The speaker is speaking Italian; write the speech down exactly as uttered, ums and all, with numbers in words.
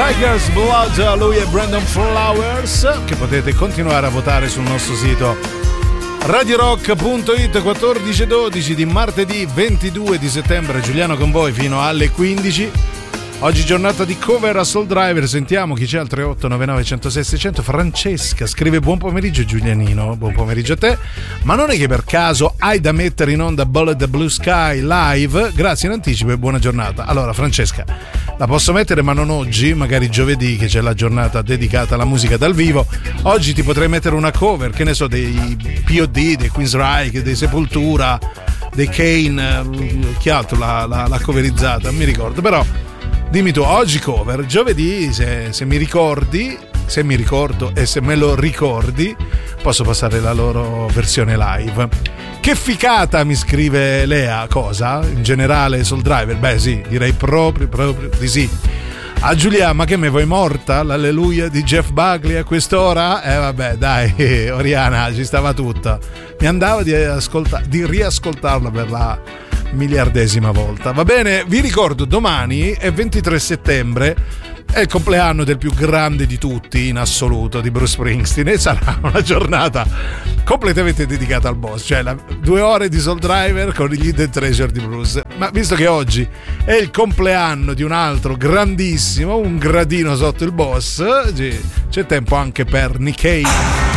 Tiger's Blood, lui è Brandon Flowers, che potete continuare a votare sul nostro sito radio rock punto it. Quattordici e dodici di martedì ventidue di settembre, Giuliano con voi fino alle quindici. Oggi giornata di cover a Soul Driver. Sentiamo chi c'è al tre otto nove nove uno zero sei sei zero zero. Francesca scrive: buon pomeriggio Giulianino. Buon pomeriggio a te. Ma non è che per caso hai da mettere in onda Bullet the Blue Sky live? Grazie in anticipo e buona giornata. Allora Francesca, la posso mettere ma non oggi, magari giovedì che c'è la giornata dedicata alla musica dal vivo. Oggi ti potrei mettere una cover, che ne so, dei P O D, dei Queensryche, dei Sepultura, dei Kane, chi altro l'ha, l'ha, l'ha coverizzata, non mi ricordo, però dimmi tu, oggi cover, giovedì se, se mi ricordi, se mi ricordo e se me lo ricordi, posso passare la loro versione live. Che ficata, mi scrive Lea. Cosa? In generale Soul Driver? Beh sì, direi proprio, proprio di sì. A Giulia, ma che me vuoi morta? L'alleluia di Jeff Buckley a quest'ora? Eh vabbè, dai, Oriana, ci stava tutta. Mi andava di, ascolta- di riascoltarla per la miliardesima volta. Va bene, vi ricordo, domani è ventitré settembre, è il compleanno del più grande di tutti in assoluto, di Bruce Springsteen, e sarà una giornata completamente dedicata al boss, cioè la, due ore di Soul Driver con gli Hidden Treasure di Bruce. Ma visto che oggi è il compleanno di un altro grandissimo, un gradino sotto il boss, c'è tempo anche per Nick Cave.